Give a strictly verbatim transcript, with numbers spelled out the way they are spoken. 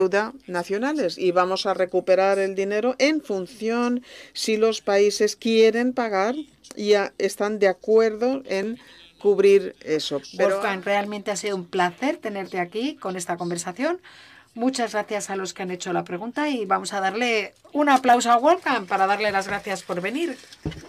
deuda nacionales y vamos a recuperar el dinero en función si los países quieren pagar y a- están de acuerdo en cubrir eso. Pero Wolfgang, realmente ha sido un placer tenerte aquí con esta conversación. Muchas gracias a los que han hecho la pregunta y vamos a darle un aplauso a Wolfgang para darle las gracias por venir.